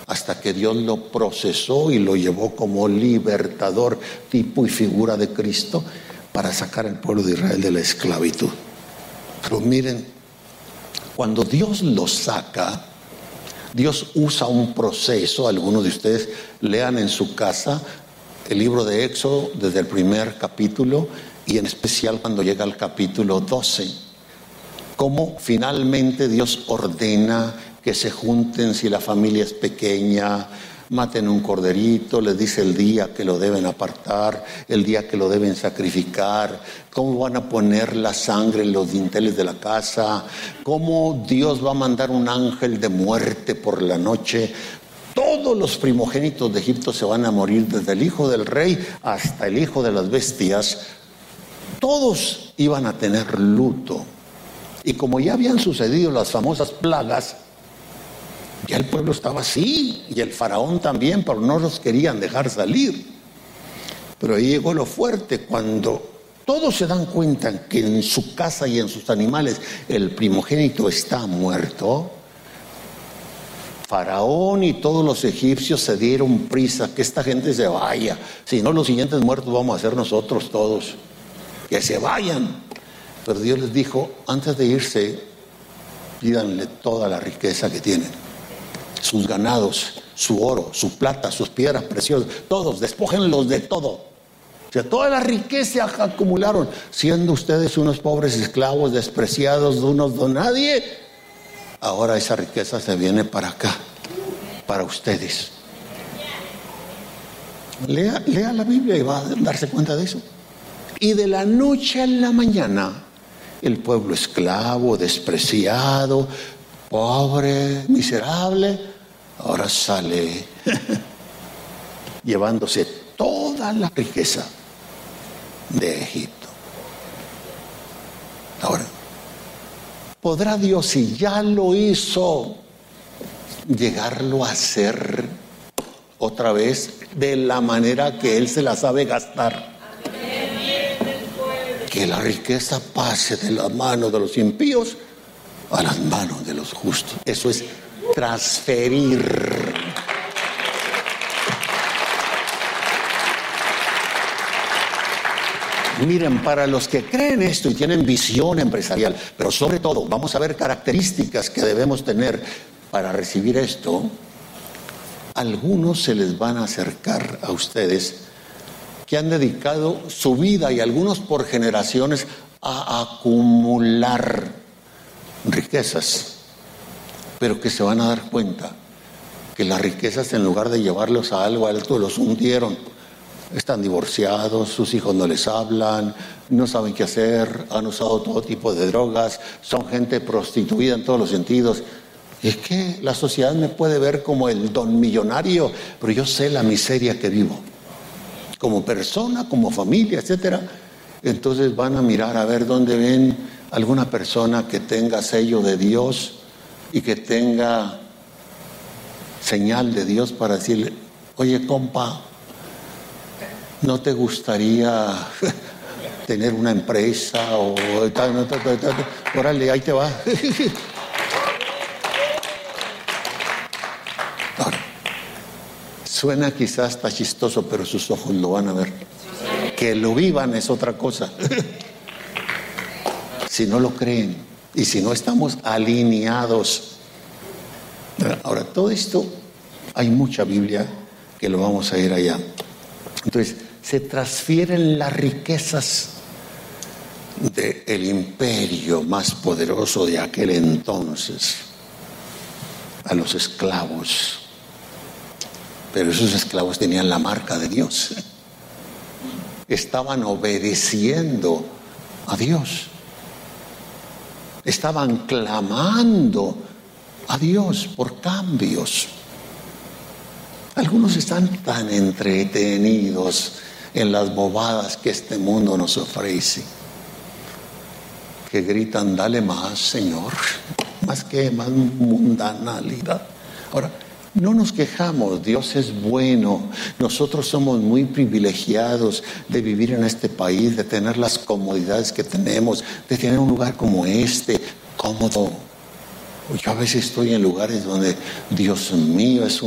hasta que Dios lo procesó y lo llevó como libertador, tipo y figura de Cristo, para sacar al pueblo de Israel de la esclavitud. Pero miren, cuando Dios lo saca, Dios usa un proceso. Algunos de ustedes lean en su casa el libro de Éxodo desde el primer capítulo y en especial cuando llega al capítulo 12. Cómo finalmente Dios ordena que se junten si la familia es pequeña, maten un corderito, les dice el día que lo deben apartar, el día que lo deben sacrificar, cómo van a poner la sangre en los dinteles de la casa, cómo Dios va a mandar un ángel de muerte por la noche. Todos los primogénitos de Egipto se van a morir, desde el hijo del rey hasta el hijo de las bestias. Todos iban a tener luto. Y como ya habían sucedido las famosas plagas, ya el pueblo estaba así, y el faraón también, pero no los querían dejar salir. Pero ahí llegó lo fuerte, cuando todos se dan cuenta que en su casa y en sus animales el primogénito está muerto. Faraón y todos los egipcios se dieron prisa, que esta gente se vaya, si no los siguientes muertos vamos a ser nosotros todos, que se vayan. Pero Dios les dijo, antes de irse, pídanle toda la riqueza que tienen, sus ganados, su oro, su plata, sus piedras preciosas, todos, despójenlos de todo. O sea, toda la riqueza acumularon, siendo ustedes unos pobres esclavos despreciados, unos don nadie. Ahora esa riqueza se viene para acá, para ustedes. Lea la Biblia y va a darse cuenta de eso. Y de la noche a la mañana, el pueblo esclavo, despreciado, pobre, miserable, ahora sale llevándose toda la riqueza de Egipto. Ahora, ¿podrá Dios, si ya lo hizo, llegarlo a hacer otra vez de la manera que Él se la sabe gastar? Que la riqueza pase de las manos de los impíos a las manos de los justos. Eso es transferir. Miren, para los que creen esto y tienen visión empresarial, pero sobre todo vamos a ver características que debemos tener para recibir esto. Algunos se les van a acercar a ustedes que han dedicado su vida, y algunos por generaciones, a acumular riquezas, pero que se van a dar cuenta que las riquezas, en lugar de llevarlos a algo alto, los hundieron. Están divorciados, sus hijos no les hablan, no saben qué hacer, han usado todo tipo de drogas, son gente prostituida en todos los sentidos. Y es que la sociedad me puede ver como el don millonario, pero yo sé la miseria que vivo, como persona, como familia, etcétera. Entonces van a mirar a ver dónde ven alguna persona que tenga sello de Dios y que tenga señal de Dios para decirle, oye, compa, ¿no te gustaría tener una empresa o tal? Órale, ahí te va. Ahora, suena quizás hasta chistoso, pero sus ojos lo van a ver. Que lo vivan es otra cosa. Si no lo creen y si no estamos alineados. Ahora, todo esto, hay mucha Biblia que lo vamos a ir allá. Entonces, se transfieren las riquezas del imperio más poderoso de aquel entonces a los esclavos. Pero esos esclavos tenían la marca de Dios. Estaban obedeciendo a Dios. Estaban clamando a Dios por cambios. Algunos están tan entretenidos en las bobadas que este mundo nos ofrece, que gritan, dale más, Señor, más mundanalidad. Ahora, no nos quejamos, Dios es bueno, nosotros somos muy privilegiados de vivir en este país, de tener las comodidades que tenemos, de tener un lugar como este, cómodo. Yo a veces estoy en lugares donde, Dios mío, es